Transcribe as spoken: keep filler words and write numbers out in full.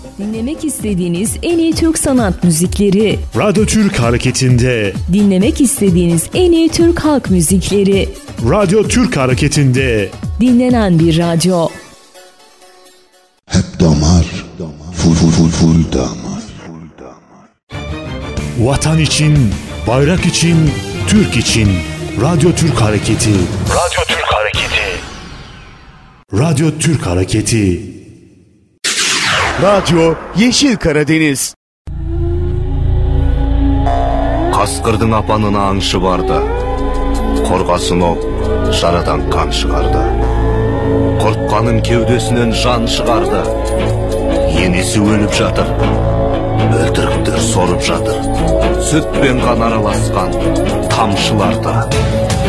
Dinlemek istediğiniz en iyi Türk sanat müzikleri. Radyo Türk Hareketi'nde. Dinlemek istediğiniz en iyi Türk halk müzikleri. Radyo Türk Hareketi'nde. Dinlenen bir radyo. Hep damar, full full full full damar. Vatan için, bayrak için, Türk için. Radyo Türk Hareketi. Radyo Türk Hareketi. Radyo Türk Hareketi. Radyo Yeşil Karadeniz. Kaskırdın apanın anışı vardı. Korgasın o şaradan kan çıkardı. Korkkanın kevdesinden can çıkardı. Yenisi ölüp жатыр. Öldürüktür sorup жатыр. Süt ben kan aralaskan tamşılarda.